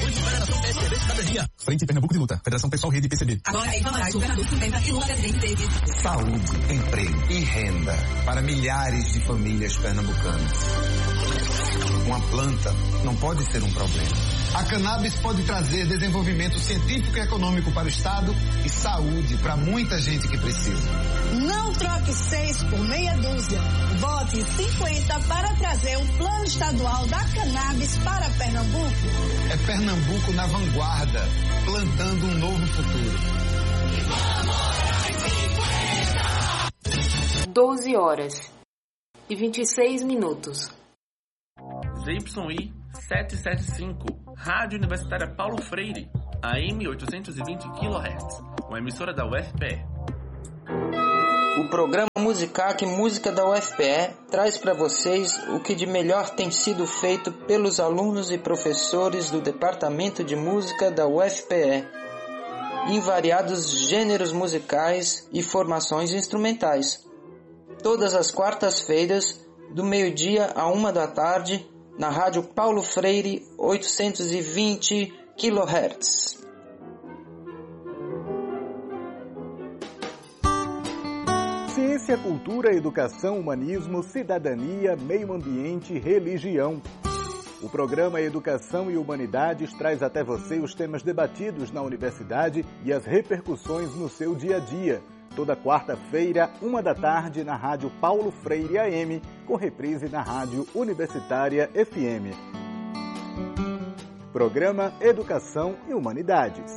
Frente Pernambuco de Luta, Federação Pessoal Rede PCB. Agora é Pernambuco sustenta e Lula presidente. Saúde, emprego e renda para milhares de famílias pernambucanas. Uma planta não pode ser um problema. A cannabis pode trazer desenvolvimento científico e econômico para o Estado e saúde para muita gente que precisa. Não troque 6 por meia dúzia. Vote 50 para trazer um plano estadual da cannabis para Pernambuco. É Pernambuco na vanguarda, plantando um novo futuro. 12 horas e 26 minutos. ZYI 775, Rádio Universitária Paulo Freire, AM 820 kHz, uma emissora da UFPE. O programa Musicac Música da UFPE traz para vocês o que de melhor tem sido feito pelos alunos e professores do Departamento de Música da UFPE, em variados gêneros musicais e formações instrumentais. Todas as quartas-feiras, do meio-dia à 13h, na Rádio Paulo Freire 820 kHz. Ciência, cultura, educação, humanismo, cidadania, meio ambiente e religião. O programa Educação e Humanidades traz até você os temas debatidos na universidade e as repercussões no seu dia a dia. Toda quarta-feira, 13h, na Rádio Paulo Freire AM, com reprise na Rádio Universitária FM. Programa Educação e Humanidades.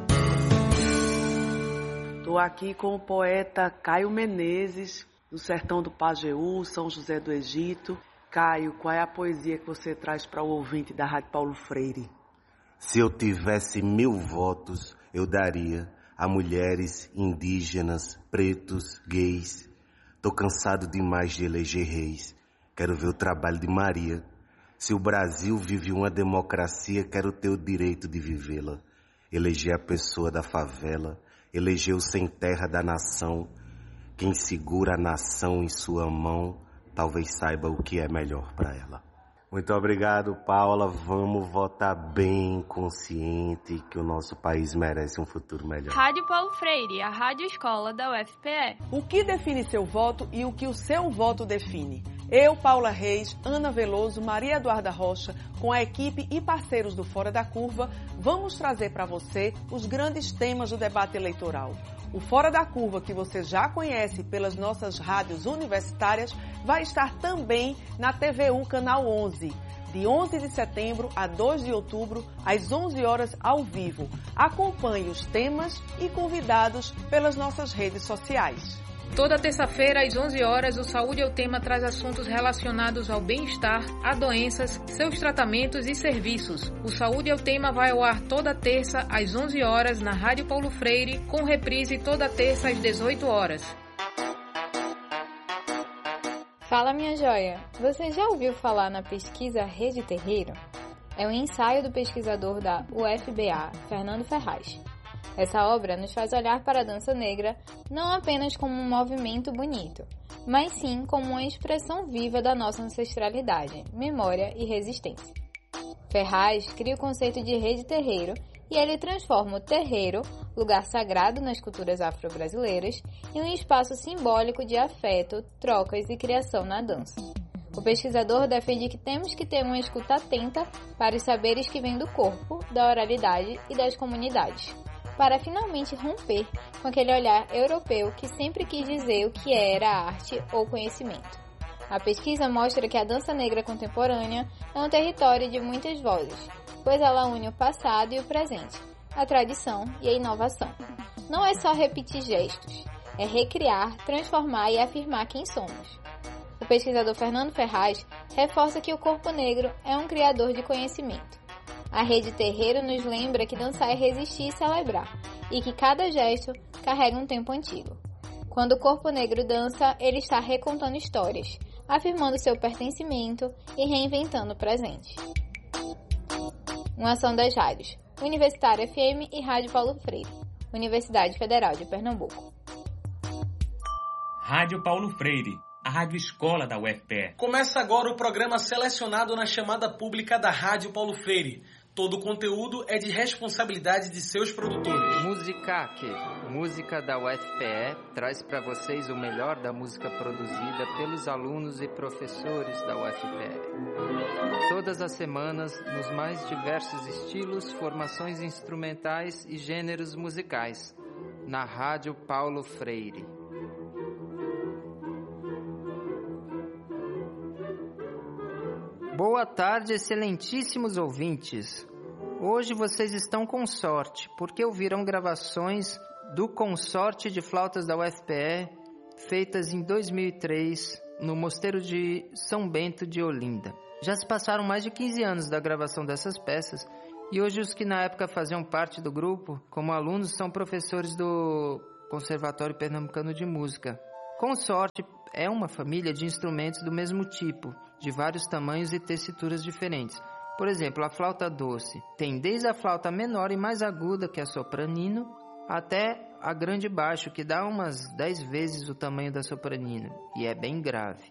Estou aqui com o poeta Caio Menezes, do sertão do Pajeú, São José do Egito. Caio, qual é a poesia que você traz para o ouvinte da Rádio Paulo Freire? Se eu tivesse 1000 votos, eu daria a mulheres, indígenas, pretos, gays. Tô cansado demais de eleger reis. Quero ver o trabalho de Maria. Se o Brasil vive uma democracia, quero ter o direito de vivê-la. Eleger a pessoa da favela, eleger o sem terra da nação. Quem segura a nação em sua mão, talvez saiba o que é melhor para ela. Muito obrigado, Paula. Vamos votar bem, consciente, que o nosso país merece um futuro melhor. Rádio Paulo Freire, a rádio escola da UFPE. O que define seu voto e o que o seu voto define? Eu, Paula Reis, Ana Veloso, Maria Eduarda Rocha, com a equipe e parceiros do Fora da Curva, vamos trazer para você os grandes temas do debate eleitoral. O Fora da Curva, que você já conhece pelas nossas rádios universitárias, vai estar também na TVU Canal 11, de 11 de setembro a 2 de outubro, às 11 horas ao vivo. Acompanhe os temas e convidados pelas nossas redes sociais. Toda terça-feira, às 11 horas, o Saúde é o Tema traz assuntos relacionados ao bem-estar, a doenças, seus tratamentos e serviços. O Saúde é o Tema vai ao ar toda terça, às 11 horas, na Rádio Paulo Freire, com reprise toda terça, às 18 horas. Fala, minha joia! Você já ouviu falar na pesquisa Rede Terreiro? É um ensaio do pesquisador da UFBA, Fernando Ferraz. Essa obra nos faz olhar para a dança negra não apenas como um movimento bonito, mas sim como uma expressão viva da nossa ancestralidade, memória e resistência. Ferraz cria o conceito de rede terreiro e ele transforma o terreiro, lugar sagrado nas culturas afro-brasileiras, em um espaço simbólico de afeto, trocas e criação na dança. O pesquisador defende que temos que ter uma escuta atenta para os saberes que vêm do corpo, da oralidade e das comunidades, para finalmente romper com aquele olhar europeu que sempre quis dizer o que era arte ou conhecimento. A pesquisa mostra que a dança negra contemporânea é um território de muitas vozes, pois ela une o passado e o presente, a tradição e a inovação. Não é só repetir gestos, é recriar, transformar e afirmar quem somos. O pesquisador Fernando Ferraz reforça que o corpo negro é um criador de conhecimento. A Rede Terreiro nos lembra que dançar é resistir e celebrar, e que cada gesto carrega um tempo antigo. Quando o corpo negro dança, ele está recontando histórias, afirmando seu pertencimento e reinventando o presente. Uma ação das rádios Universitária FM e Rádio Paulo Freire, Universidade Federal de Pernambuco. Rádio Paulo Freire, a rádio escola da UFPE. Começa agora o programa selecionado na chamada pública da Rádio Paulo Freire. Todo o conteúdo é de responsabilidade de seus produtores. Musicac, música da UFPE, traz para vocês o melhor da música produzida pelos alunos e professores da UFPE. Todas as semanas, nos mais diversos estilos, formações instrumentais e gêneros musicais, na Rádio Paulo Freire. Boa tarde, excelentíssimos ouvintes. Hoje vocês estão com sorte, porque ouvirão gravações do Consorte de Flautas da UFPE, feitas em 2003, no Mosteiro de São Bento de Olinda. Já se passaram mais de 15 anos da gravação dessas peças, e hoje os que na época faziam parte do grupo, como alunos, são professores do Conservatório Pernambucano de Música. Consorte é uma família de instrumentos do mesmo tipo, de vários tamanhos e tessituras diferentes. Por exemplo, a flauta doce tem desde a flauta menor e mais aguda, que é a sopranino, até a grande baixo, que dá umas 10 vezes o tamanho da sopranino, e é bem grave.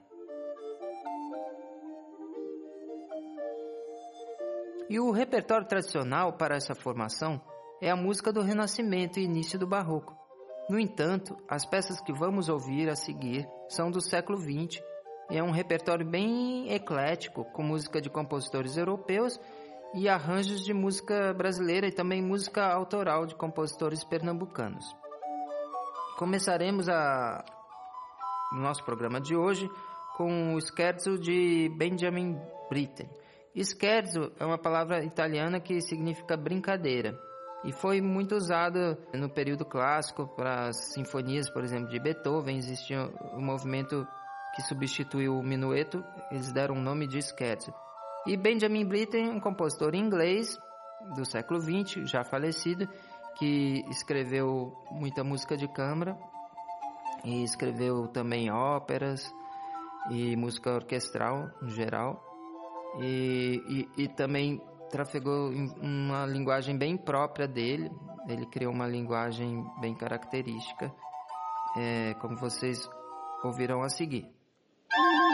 E o repertório tradicional para essa formação é a música do Renascimento e início do Barroco. No entanto, as peças que vamos ouvir a seguir são do século XX e é um repertório bem eclético, com música de compositores europeus e arranjos de música brasileira e também música autoral de compositores pernambucanos. Começaremos no nosso programa de hoje com o scherzo de Benjamin Britten. Scherzo é uma palavra italiana que significa brincadeira. E foi muito usado no período clássico para as sinfonias, por exemplo, de Beethoven. Existia um movimento que substituiu o minueto, eles deram o nome de scherzo. E Benjamin Britten, um compositor inglês do século XX, já falecido, que escreveu muita música de câmara e escreveu também óperas e música orquestral em geral. E também trafegou em uma linguagem bem própria dele. Ele criou uma linguagem bem característica, como vocês ouvirão a seguir.